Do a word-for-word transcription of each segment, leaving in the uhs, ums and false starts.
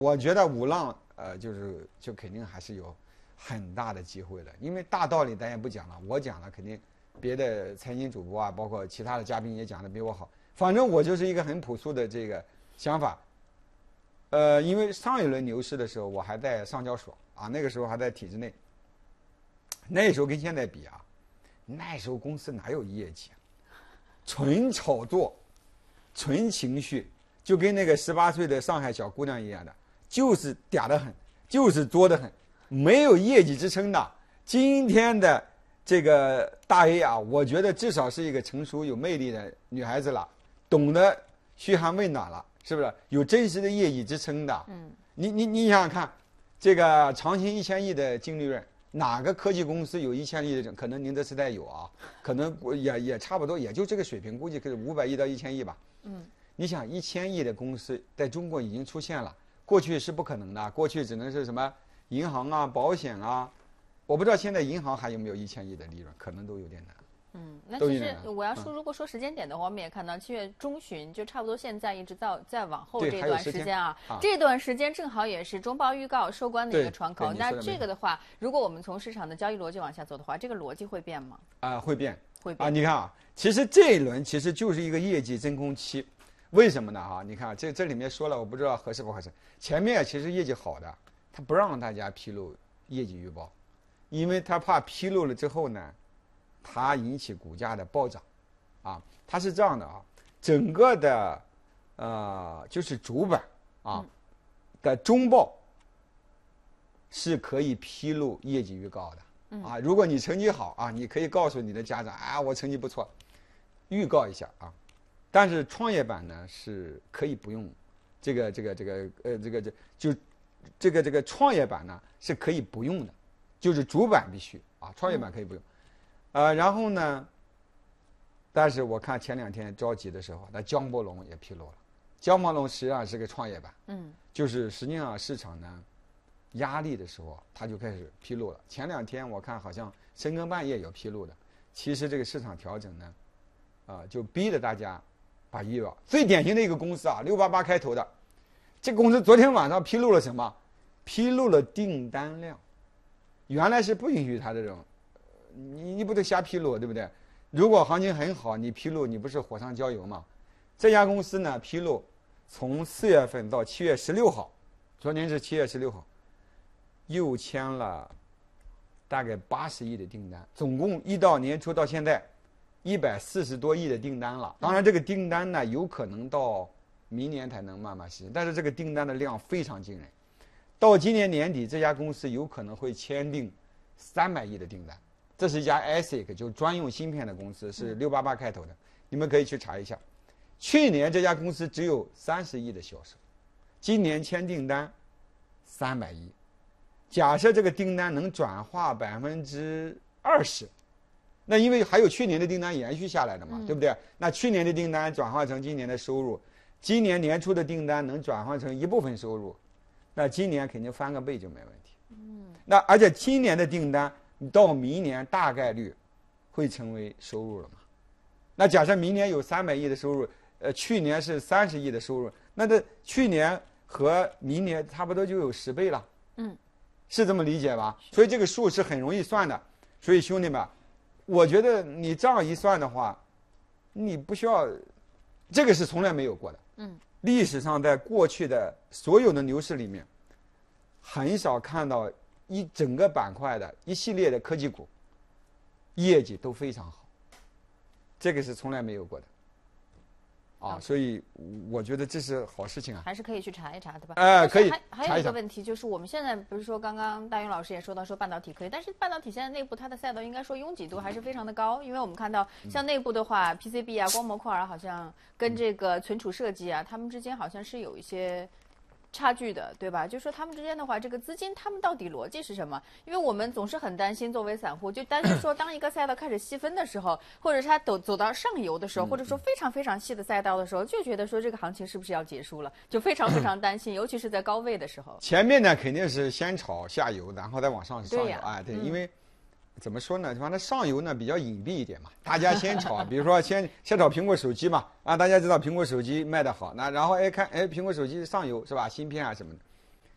我觉得五浪呃就是就肯定还是有很大的机会的，因为大道理咱也不讲了，我讲了肯定别的财经主播啊，包括其他的嘉宾也讲的比我好。反正我就是一个很朴素的这个想法。呃，因为上一轮牛市的时候，我还在上交所啊，那个时候还在体制内。那时候跟现在比啊，那时候公司哪有业绩啊？纯炒作，纯情绪，就跟那个十八岁的上海小姑娘一样的，就是嗲得很，就是作得很，没有业绩支撑的。今天的这个大 A 啊，我觉得至少是一个成熟有魅力的女孩子了，懂得嘘寒问暖了，是不是？有真实的业绩支撑的。嗯，你你你想想看，这个长期一千亿的净利润。哪个科技公司有一千亿的？可能宁德时代有啊，可能也也差不多，也就这个水平，估计可是五百亿到一千亿吧。嗯，你想一千亿的公司在中国已经出现了，过去是不可能的，过去只能是什么银行啊、保险啊，我不知道现在银行还有没有一千亿的利润，可能都有点难。 嗯，那其实我要说，如果说时间点的话，我们也看到七月中旬，就差不多现在一直到再往后这段时间啊，这段时间正好也是中报预告收官的一个窗口。那这个的话，如果我们从市场的交易逻辑往下走的话，这个逻辑会变吗？ 啊，会变， 会变啊！你看啊，其实这一轮其实就是一个业绩真空期，为什么呢？哈，你看这这里面说了，我不知道合适不合适。前面其实业绩好的，他不让大家披露业绩预报，因为他怕披露了之后呢。它引起股价的暴涨，啊，它是这样的啊，整个的，呃，就是主板啊的中报是可以披露业绩预告的，啊，如果你成绩好啊，你可以告诉你的家长啊，我成绩不错，预告一下啊，但是创业板呢是可以不用，这个这个这个呃这个这就这个这个创业板呢是可以不用的，就是主板必须啊，创业板可以不用。呃，然后呢？但是我看前两天着急的时候，那江波龙也披露了。江波龙实际上是个创业板，嗯，就是实际上市场呢压力的时候，它就开始披露了。前两天我看好像深更半夜有披露的。其实这个市场调整呢，啊、呃，就逼着大家把预报。最典型的一个公司啊，六八八开头的，这公司昨天晚上披露了什么？披露了订单量，原来是不允许它这种。你你不得瞎披露，对不对？如果行情很好，你披露你不是火上浇油吗？这家公司呢披露，从四月份到七月十六号，昨天是七月十六号，又签了大概八十亿的订单，总共一到年初到现在，一百四十多亿的订单了。当然，这个订单呢有可能到明年才能慢慢实现，但是这个订单的量非常惊人，到今年年底，这家公司有可能会签订三百亿的订单。这是一家 A S I C， 就专用芯片的公司，是六八八开头的，你们可以去查一下。去年这家公司只有三十亿的销售，今年签订单三百亿。假设这个订单能转化百分之二十，那因为还有去年的订单延续下来的嘛，嗯、对不对？那去年的订单转化成今年的收入，今年年初的订单能转换成一部分收入，那今年肯定翻个倍就没问题。嗯，那而且今年的订单。到明年大概率会成为收入了嘛？那假设明年有三百亿的收入，呃，去年是三十亿的收入，那这去年和明年差不多就有十倍了。嗯，是这么理解吧？所以这个数是很容易算的。所以兄弟们，我觉得你这样一算的话，你不需要，这个是从来没有过的。嗯，历史上在过去的所有的牛市里面，很少看到。一整个板块的一系列的科技股，业绩都非常好，这个是从来没有过的，啊，所以我觉得这是好事情啊， 还是可以去查一查，对吧？ 哎、呃，可以。 还还有一个问题就是，我们现在不是说刚刚大勇老师也说到说半导体可以，但是半导体现在内部它的赛道应该说拥挤度还是非常的高，因为我们看到像内部的话、嗯、P C B 啊、光模块啊，好像跟这个存储设计啊，他们之间好像是有一些。差距的，对吧？就说他们之间的话，这个资金他们到底逻辑是什么？因为我们总是很担心，作为散户，就担心说，当一个赛道开始细分的时候，或者是它走走到上游的时候，或者说非常非常细的赛道的时候，就觉得说这个行情是不是要结束了？就非常非常担心，尤其是在高位的时候。 前面呢肯定是先炒下游，然后再往上上游啊，对， 嗯、 因为。怎么说呢？反正上游呢比较隐蔽一点嘛，大家先炒，比如说先先炒苹果手机嘛，啊，大家知道苹果手机卖得好，那然后哎看哎苹果手机上游是吧，芯片啊什么的，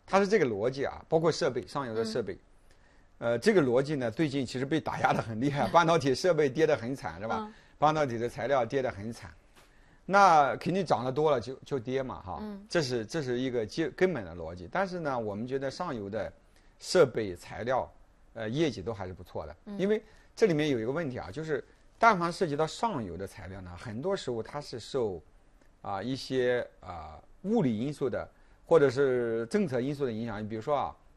它是这个逻辑啊，包括设备上游的设备，嗯、呃，这个逻辑呢，最近其实被打压的很厉害，半导体设备跌得很惨，是吧？嗯、半导体的材料跌得很惨，那肯定涨得多了就就跌嘛，哈，嗯、这是这是一个基根本的逻辑。但是呢，我们觉得上游的设备材料，呃，业绩都还是不错的，嗯、因为这里面有一个问题啊，就是但凡涉及到上游的材料呢，很多时候它是受啊、呃、一些啊、呃、物理因素的。或者是政策因素的影响，你比如说啊，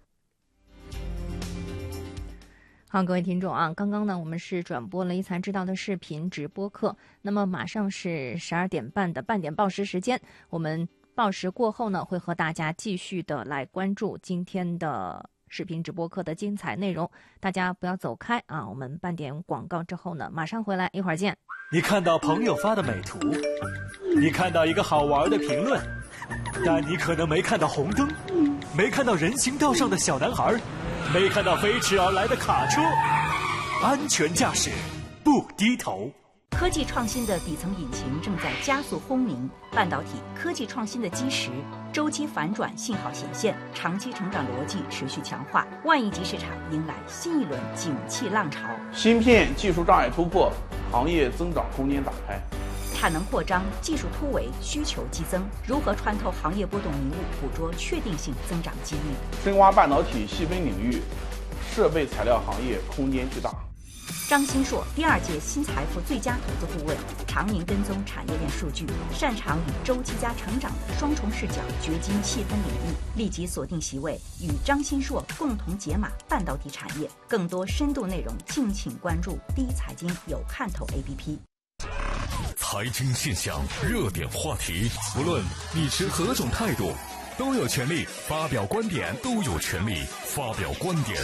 好，各位听众啊，刚刚呢我们是转播了一财知道的视频直播课，那么马上是十二点半的半点报时时间，我们报时过后呢会和大家继续的来关注今天的视频直播课的精彩内容，大家不要走开啊！我们半点广告之后呢马上回来，一会儿见。 你看到朋友发的美图，你看到一个好玩的评论，但你可能没看到红灯，没看到人行道上的小男孩，没看到飞驰而来的卡车。安全驾驶，不低头。 科技创新的底层引擎正在加速轰鸣，半导体科技创新的基石周期反转信号显现，长期成长逻辑持续强化，万亿级市场迎来新一轮景气浪潮。 芯片技术障碍突破，行业增长空间打开。 产能扩张，技术突围，需求激增，如何穿透行业波动迷雾，捕捉确定性增长机遇？ 深挖半导体细分领域，设备材料行业空间巨大。 张新硕，第二届新财富最佳投资顾问，常年跟踪产业链数据，擅长与周期加成长的双重视角掘金细分领域。立即锁定席位，与张新硕共同解码半导体产业。更多深度内容，敬请关注第一财经有看头 A P P。 财经现象、热点话题，无论你持何种态度，都有权利发表观点，都有权利发表观点。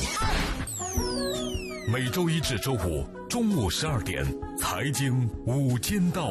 每周一至周五中午十二点，财经午间道。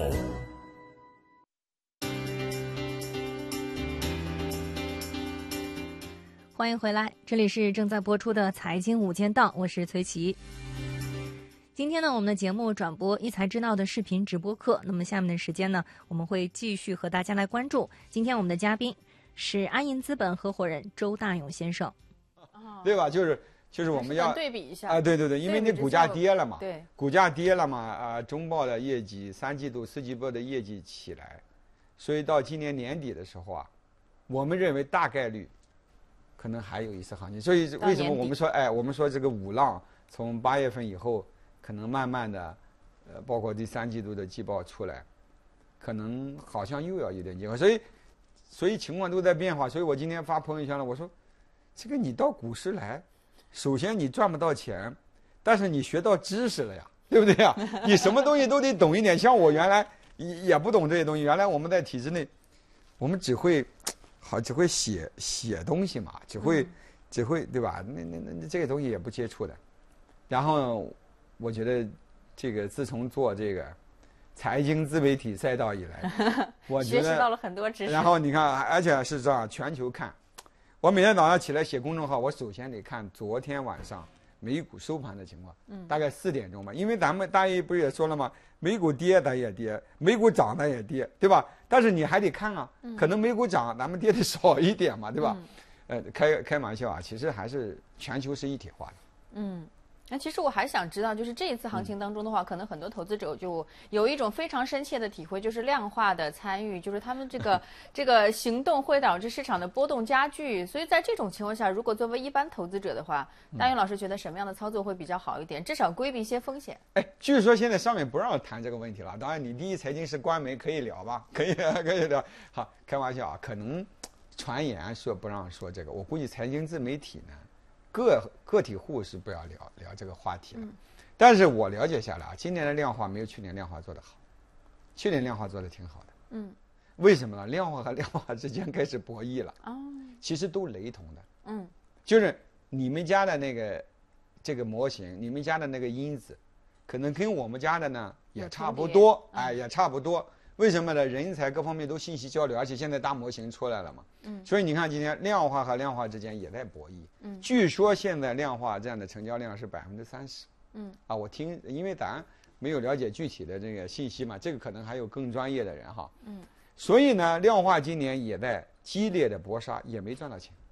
欢迎回来，这里是正在播出的财经午间道，我是崔琦。今天呢，我们的节目转播一财知道的视频直播课。那么下面的时间呢，我们会继续和大家来关注。今天我们的嘉宾是安银资本合伙人周大勇先生， 对吧？就是就是我们要对比一下啊，对对对，因为那股价跌了嘛， 对， 股价跌了嘛，啊，中报的业绩、三季度、四季报的业绩起来，所以到今年年底的时候啊，我们认为大概率可能还有一次行情。所以为什么我们说，哎，我们说这个五浪从八月份以后。可能慢慢的，呃，包括第三季度的季报出来，可能好像又要有点机会，所以，所以情况都在变化。所以我今天发朋友圈了，我说，这个你到股市来，首先你赚不到钱，但是你学到知识了呀，对不对呀？你什么东西都得懂一点。像我原来也也不懂这些东西，原来我们在体制内，我们只会，好只会写写东西嘛，只会只会对吧？那那那这个东西也不接触的，然后。我觉得，这个自从做这个财经自媒体赛道以来，我觉得学习到了很多知识。 然后你看，而且是这样，全球看。我每天早上起来写公众号，我首先得看昨天晚上美股收盘的情况，嗯，大概四点钟吧。因为咱们大爷不是也说了吗？美股跌咱也跌，美股涨咱也跌，对吧？但是你还得看啊，嗯、可能美股涨，咱们跌的少一点嘛，对吧？嗯、呃，开开玩笑啊，其实还是全球是一体化的。 嗯。那其实我还想知道，就是这一次行情当中的话，嗯、可能很多投资者就有一种非常深切的体会，就是量化的参与，就是他们这个这个行动会导致市场的波动加剧。所以在这种情况下，如果作为一般投资者的话，大勇老师觉得什么样的操作会比较好一点？至少规避一些风险。 哎，据说现在上面不让谈这个问题了。当然，你第一财经是官媒，可以聊吧？可以，可以聊。好，开玩笑啊，可能传言说不让说这个，我估计财经自媒体呢。个个体户是不要聊聊这个话题了，嗯、但是我了解下来啊，今年的量化没有去年量化做得好，去年量化做得挺好的。嗯，为什么呢？量化和量化之间开始博弈了。哦，其实都雷同的。嗯，就是你们家的那个这个模型，你们家的那个因子，可能跟我们家的呢也差不多，嗯、哎，也差不多。为什么呢？人才各方面都信息交流，而且现在大模型出来了嘛，嗯，所以你看今天量化和量化之间也在博弈，嗯，据说现在量化这样的成交量是百分之三十，嗯，啊，我听，因为咱没有了解具体的这个信息嘛，这个可能还有更专业的人哈，嗯，所以呢，量化今年也在激烈的搏杀，也没赚到钱，